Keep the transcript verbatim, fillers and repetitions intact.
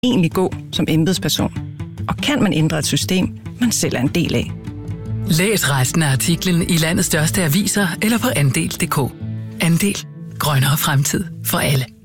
egentlig gå som embedsperson? Og kan man ændre et system, man selv er en del af? Læs resten af artiklen i landets største aviser eller på andel punktum d k. Andel. Grønnere fremtid for alle.